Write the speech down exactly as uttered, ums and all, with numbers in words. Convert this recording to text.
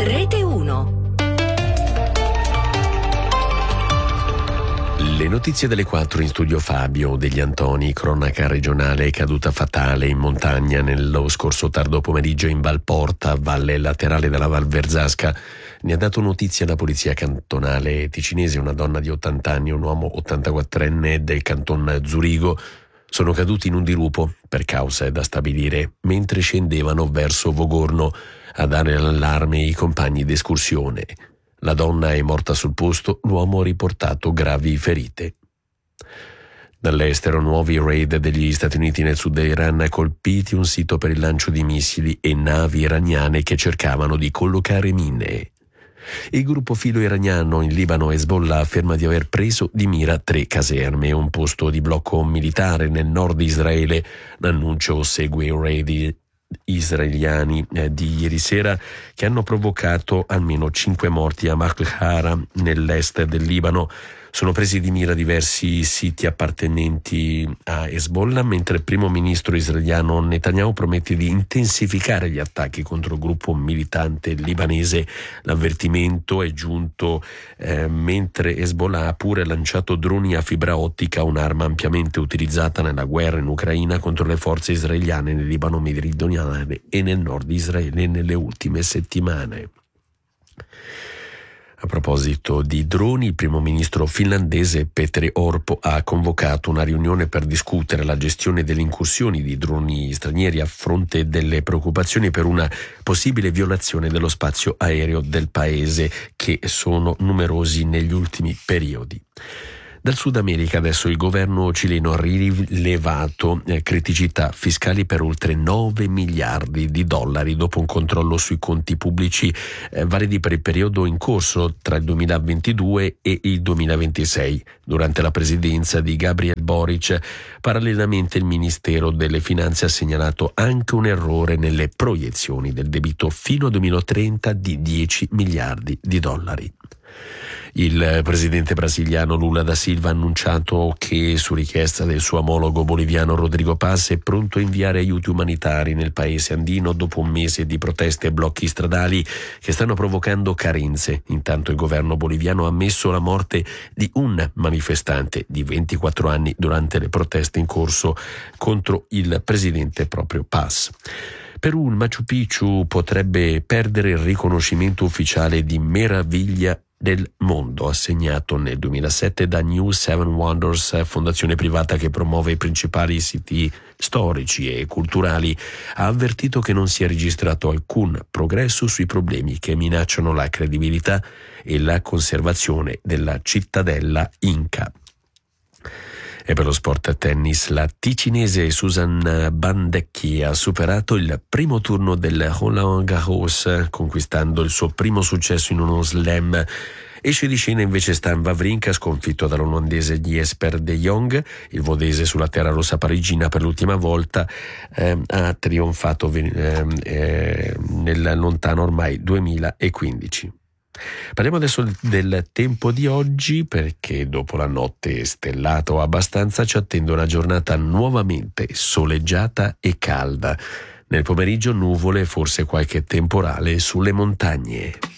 Rete uno. Le notizie delle quattro, in studio Fabio Degli Antoni. Cronaca regionale: caduta fatale in montagna nello scorso tardo pomeriggio in Valporta, valle laterale della Val Verzasca. Ne ha dato notizia la polizia cantonale ticinese. Una donna di ottanta anni e un uomo ottantaquattrenne del canton Zurigo sono caduti in un dirupo, per cause da stabilire, mentre scendevano verso Vogorno. A dare l'allarme i compagni d'escursione. La donna è morta sul posto, l'uomo ha riportato gravi ferite. Dall'estero, nuovi raid degli Stati Uniti nel sud dell'Iran, colpiti un sito per il lancio di missili e navi iraniane che cercavano di collocare mine. Il gruppo filo iraniano in Libano, Hezbollah, afferma di aver preso di mira tre caserme e un posto di blocco militare nel nord di Israele. L'annuncio segue i raid israeliani eh, di ieri sera che hanno provocato almeno cinque morti a Markhara, nell'est del Libano. Sono presi di mira diversi siti appartenenti a Hezbollah, mentre il primo ministro israeliano Netanyahu promette di intensificare gli attacchi contro il gruppo militante libanese. L'avvertimento è giunto eh, mentre Hezbollah ha pure lanciato droni a fibra ottica, un'arma ampiamente utilizzata nella guerra in Ucraina contro le forze israeliane nel Libano meridionale e nel nord di Israele nelle ultime settimane. A proposito di droni, il primo ministro finlandese Petteri Orpo ha convocato una riunione per discutere la gestione delle incursioni di droni stranieri a fronte delle preoccupazioni per una possibile violazione dello spazio aereo del paese, che sono numerosi negli ultimi periodi. Dal Sud America adesso il governo cileno ha rilevato eh, criticità fiscali per oltre nove miliardi di dollari dopo un controllo sui conti pubblici eh, validi per il periodo in corso tra il duemilaventidue e il duemilaventisei. Durante la presidenza di Gabriel Boric, parallelamente il Ministero delle Finanze ha segnalato anche un errore nelle proiezioni del debito fino al duemilatrenta di dieci miliardi di dollari. Il presidente brasiliano Lula da Silva ha annunciato che, su richiesta del suo omologo boliviano Rodrigo Paz, è pronto a inviare aiuti umanitari nel paese andino dopo un mese di proteste e blocchi stradali che stanno provocando carenze. Intanto il governo boliviano ha ammesso la morte di un manifestante di ventiquattro anni durante le proteste in corso contro il presidente proprio Paz. Perù, il Machu Picchu potrebbe perdere il riconoscimento ufficiale di meraviglia del mondo, assegnato nel duemilasette da New Seven Wonders, fondazione privata che promuove i principali siti storici e culturali. Ha avvertito che non si è registrato alcun progresso sui problemi che minacciano la credibilità e la conservazione della cittadella Inca. E per lo sport a tennis, la ticinese Susan Bandecchi ha superato il primo turno del Roland Garros, conquistando il suo primo successo in uno slam. Esce di scena invece Stan Wawrinka, sconfitto dall'olandese Jesper de Jong. Il vodese sulla terra rossa parigina per l'ultima volta eh, ha trionfato eh, eh, nel lontano ormai duemilaquindici. Parliamo adesso del tempo di oggi, perché dopo la notte stellata o abbastanza ci attende una giornata nuovamente soleggiata e calda. Nel pomeriggio nuvole e forse qualche temporale sulle montagne.